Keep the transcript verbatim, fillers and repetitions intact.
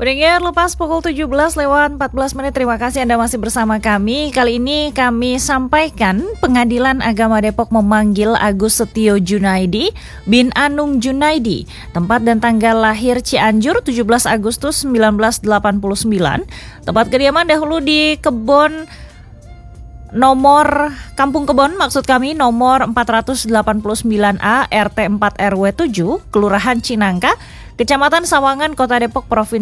Pendengar, lepas pukul tujuh belas lewat empat belas menit, terima kasih Anda masih bersama kami. Kali ini kami sampaikan Pengadilan Agama Depok memanggil Agus Setio Junaidi bin Anung Junaidi. Tempat dan tanggal lahir Cianjur tujuh belas Agustus seribu sembilan ratus delapan puluh sembilan. Tempat kediaman dahulu di Kebon nomor Kampung Kebon, maksud kami nomor empat ratus delapan puluh sembilan A R T empat R W tujuh, Kelurahan Cinangka, Kecamatan Sawangan, Kota Depok, Provinsi